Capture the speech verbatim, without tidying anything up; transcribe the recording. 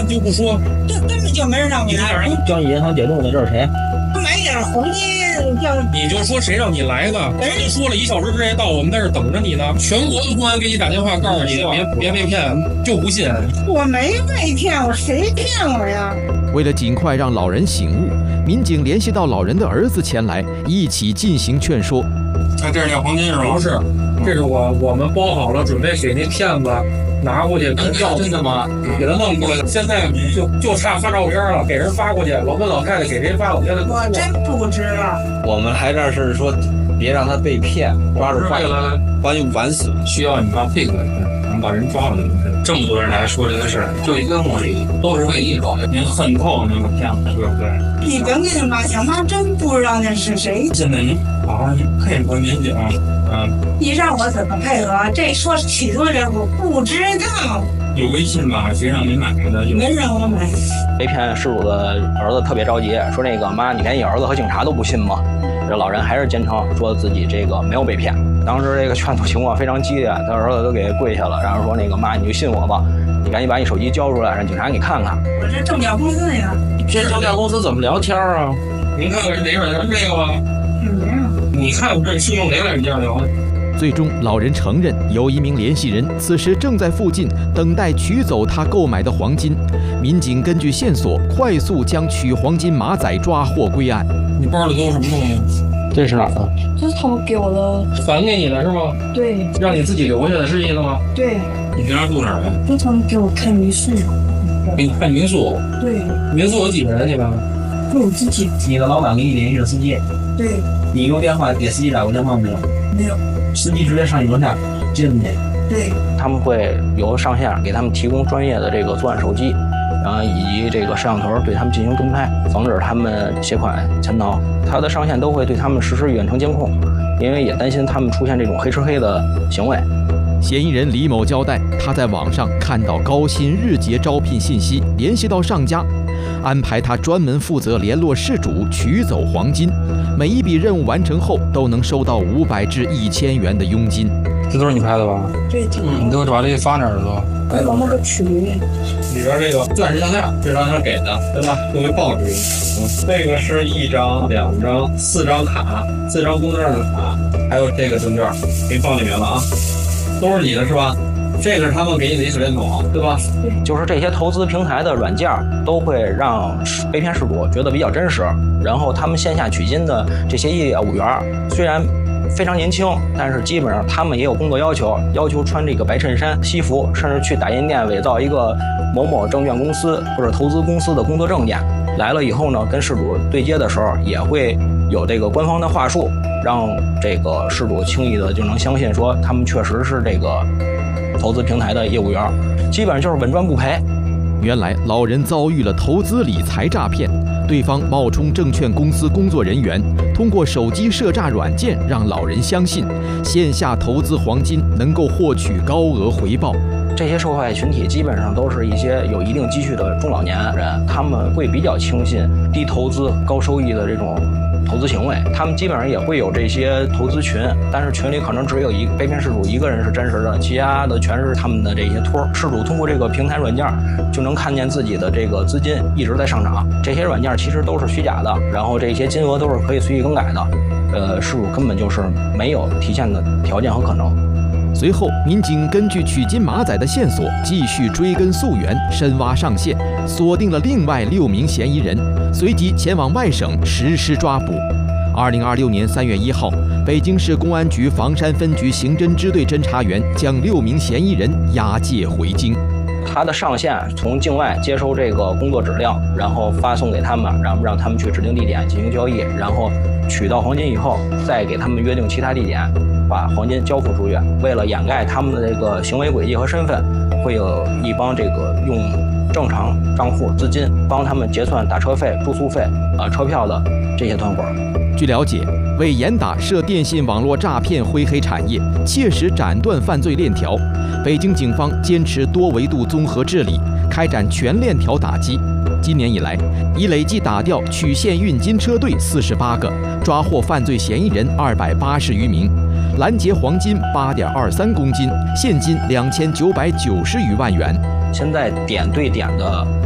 就不说， 这根本就没人让你来。 交易银行解冻的这是谁？ 他买点黄金叫， 你就说谁让你来的？人家说了一小时之内到，我们在这等着你呢。全国的公安给你打电话告诉你，别别被骗，就不信。 我没被骗，我谁骗我呀？ 为了尽快让老人醒悟，民警联系到老人的儿子前来，一起进行劝说。 那这是那黄金是吗？不是，这是我我们包好了，准备给那骗子拿过去。要真的吗？给他弄过来，现在就就差发照片了，给人发过去。老跟老太太给谁发，我现在我真不知道。 我们来这儿是说，别让他被骗，抓住坏人，万一晚死， 需要你妈配合一下，能把人抓了。这么多人来说这个事儿，就一个目的，都是为一口，您恨透那个骗子，对不对？ 你别跟你妈讲，妈真不知道那是谁。 现在您好好配合民警，嗯。 你让我怎么配合？这说起诉这我不知道。 有微信吧？谁让您买的？ 没让我买。 被骗事主的儿子特别着急，说那个妈，你连你儿子和警察都不信吗？这老人还是坚称说自己这个没有被骗。当时这个劝阻情况非常激烈，他儿子都给跪下了，然后说那个妈，你就信我吧，你赶紧把你手机交出来，让警察给你看看。 我这证券公司呀。 这证券公司怎么聊天啊？ 您看看是哪软件？这个吧？ 嗯。 你看这是用哪软件聊的？ 最终，老人承认有一名联系人此时正在附近等待取走他购买的黄金。民警根据线索，快速将取黄金马仔抓获归案。 你包里都有什么东西？ 这是哪儿的？ 这是他们给我的， 返给你的是吗？ 对。 让你自己留下的是意思吗？ 对。 你平常住哪儿呀？ 就他们给我开民宿。 给你开民宿？ 对。 民宿有几个人？你们？ 就我自己。 你的老板给你联系了司机？ 对。 你用电话给司机打过电话没有？ 没有。 司机直接上你楼下接你。 对， 他们会由上线给他们提供专业的这个作案手机，然后以及这个摄像头对他们进行跟拍，防止他们携款潜逃。他的上线都会对他们实施远程监控，因为也担心他们出现这种黑吃黑的行为。 嫌疑人李某交代，他在网上看到高薪日结招聘信息，联系到上家，安排他专门负责联络事主取走黄金，每一笔任务完成后都能收到五百至一千元的佣金。 这都是你拍的吧？ 对， 嗯，你都把这发哪儿了都？ 发到那个群里面。 里边这个钻石项链，这张他给的，对吧？作为报纸。嗯，这个是一张、两张、四张卡，四张工作证的卡，还有这个证券，给你放里面了啊，都是你的是吧？这个是他们给你的一手电筒，对吧？ 就是这些投资平台的软件都会让被骗事主觉得比较真实，然后他们线下取金的这些业务员虽然非常年轻，但是基本上他们也有工作要求，要求穿这个白衬衫、西服，甚至去打印店伪造一个某某证券公司或者投资公司的工作证件。来了以后呢，跟事主对接的时候也会有这个官方的话术，让这个事主轻易的就能相信说他们确实是这个投资平台的业务员，基本上就是稳赚不赔。 原来老人遭遇了投资理财诈骗，对方冒充证券公司工作人员，通过手机设诈软件让老人相信线下投资黄金能够获取高额回报。 这些受害群体基本上都是一些有一定积蓄的中老年人，他们会比较轻信低投资高收益的这种投资行为，他们基本上也会有这些投资群，但是群里可能只有一被骗事主一个人是真实的，其他的全是他们的这些托。事主通过这个平台软件就能看见自己的这个资金一直在上涨，这些软件其实都是虚假的，然后这些金额都是可以随意更改的，呃，事主根本就是没有提现的条件和可能。 随后，民警根据取金马仔的线索，继续追根溯源，深挖上线，锁定了另外六名嫌疑人，随即前往外省实施抓捕。二零二六年三月一号，北京市公安局房山分局刑侦支队侦查员将六名嫌疑人押解回京。 他的上线从境外接收这个工作质量，然后发送给他们，然后让他们去指定地点进行交易，然后取到黄金以后，再给他们约定其他地点，把黄金交付出去。为了掩盖他们的这个行为轨迹和身份，会有一帮这个用正常账户资金帮他们结算打车费、住宿费、啊车票的这些团伙。 据了解，为严打涉电信网络诈骗灰黑产业，切实斩断犯罪链条，北京警方坚持多维度综合治理，开展全链条打击。今年以来，已累计打掉取现运金车队四十八个，抓获犯罪嫌疑人二百八十余名，拦截黄金八点二三公斤，现金两千九百九十余万元。 现在点对点的